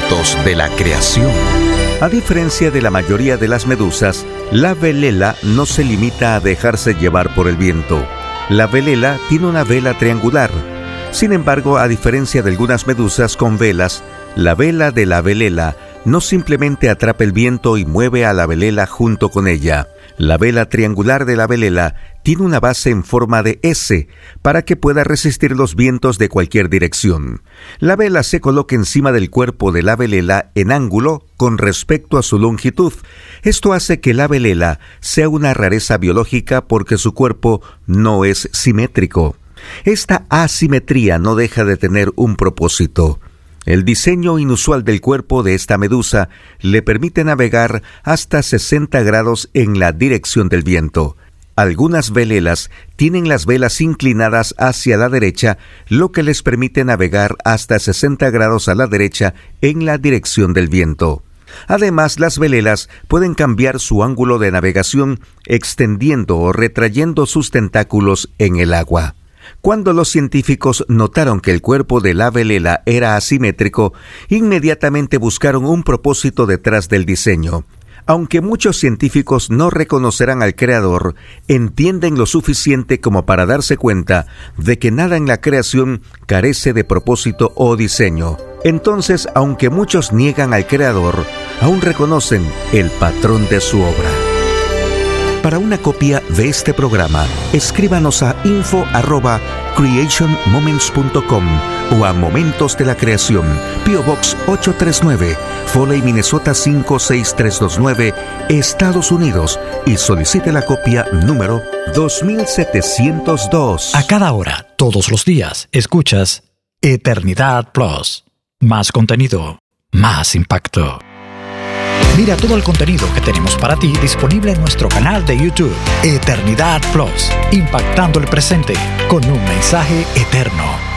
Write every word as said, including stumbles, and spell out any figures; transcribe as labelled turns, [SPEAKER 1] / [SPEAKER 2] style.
[SPEAKER 1] Momentos de la creación.
[SPEAKER 2] A diferencia de la mayoría de las medusas, la velela no se limita a dejarse llevar por el viento. La velela tiene una vela triangular. Sin embargo, a diferencia de algunas medusas con velas, la vela de la velela no simplemente atrapa el viento y mueve a la velela junto con ella. La vela triangular de la velela tiene una base en forma de S para que pueda resistir los vientos de cualquier dirección. La vela se coloca encima del cuerpo de la velela en ángulo con respecto a su longitud. Esto hace que la velela sea una rareza biológica porque su cuerpo no es simétrico. Esta asimetría no deja de tener un propósito. El diseño inusual del cuerpo de esta medusa le permite navegar hasta sesenta grados en la dirección del viento. Algunas velelas tienen las velas inclinadas hacia la derecha, lo que les permite navegar hasta sesenta grados a la derecha en la dirección del viento. Además, las velelas pueden cambiar su ángulo de navegación extendiendo o retrayendo sus tentáculos en el agua. Cuando los científicos notaron que el cuerpo de la velela era asimétrico, inmediatamente buscaron un propósito detrás del diseño. Aunque muchos científicos no reconocerán al creador, entienden lo suficiente como para darse cuenta de que nada en la creación carece de propósito o diseño. Entonces, aunque muchos niegan al creador, aún reconocen el patrón de su obra. Para una copia de este programa, escríbanos a info arroba creation moments punto com o a Momentos de la Creación, P O Box ocho tres nueve, Foley, Minnesota cinco seis tres dos nueve, Estados Unidos, y solicite la copia número dos mil setecientos dos.
[SPEAKER 3] A cada hora, todos los días, escuchas Eternidad Plus. Más contenido, más impacto. Mira todo el contenido que tenemos para ti disponible en nuestro canal de YouTube, Eternidad Plus, impactando el presente con un mensaje eterno.